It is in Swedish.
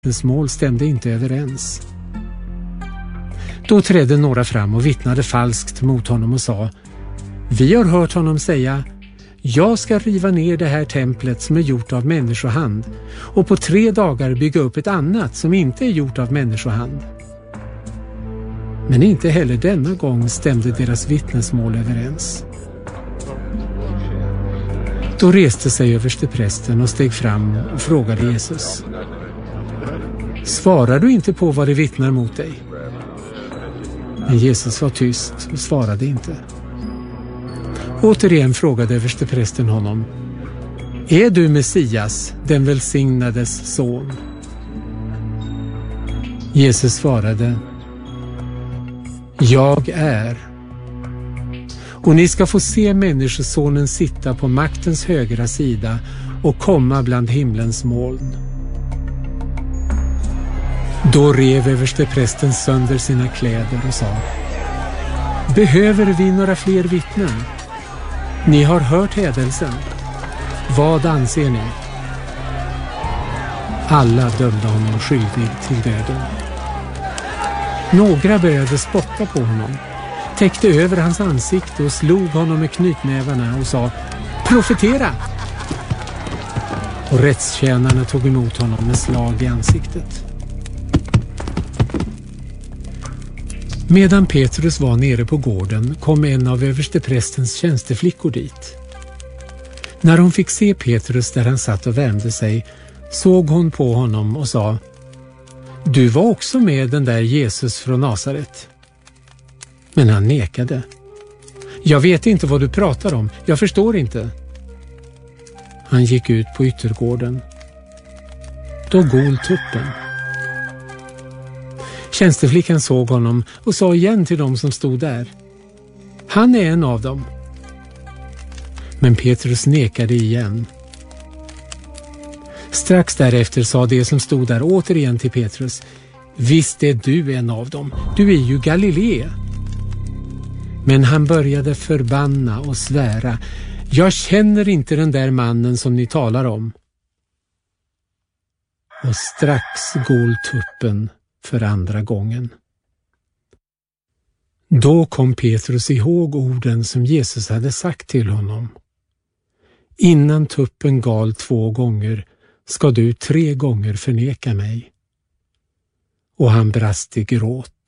vittnesmål stämde inte överens. Då trädde några fram och vittnade falskt mot honom och sa: Vi har hört honom säga: Jag ska riva ner det här templet som är gjort av människohand och på 3 dagar bygga upp ett annat som inte är gjort av människohand. Men inte heller denna gång stämde deras vittnesmål överens. Då reste sig översteprästen och steg fram och frågade Jesus: Svarar du inte på vad de vittnar mot dig? Men Jesus var tyst och svarade inte. Återigen frågade översteprästen honom: Är du Messias, den välsignades son? Jesus svarade: Jag är. Och ni ska få se människosonen sitta på maktens högra sida och komma bland himlens moln. Då rev översteprästen sönder sina kläder och sa: Behöver vi några fler vittnen? Ni har hört hädelsen. Vad anser ni? Alla dömde honom skyldig till döden. Några började spotta på honom, täckte över hans ansikte och slog honom med knytnävarna och sa: Profetera! Och rättstjänarna tog emot honom med slag i ansiktet. Medan Petrus var nere på gården kom en av översteprästens tjänsteflickor dit. När hon fick se Petrus där han satt och värmde sig såg hon på honom och sa: Du var också med den där Jesus från Nasaret. Men han nekade. Jag vet inte vad du pratar om, jag förstår inte. Han gick ut på yttergården. Då gol tuppen. Tjänsteflickan såg honom och sa igen till dem som stod där: Han är en av dem. Men Petrus nekade igen. Strax därefter sa det som stod där återigen till Petrus: Visst är du en av dem, du är ju Galilea. Men han började förbanna och svära: Jag känner inte den där mannen som ni talar om. Och strax gol tuppen för andra gången. Då kom Petrus ihåg orden som Jesus hade sagt till honom: Innan tuppen gal 2 gånger ska du 3 gånger förneka mig. Och han brast i gråt.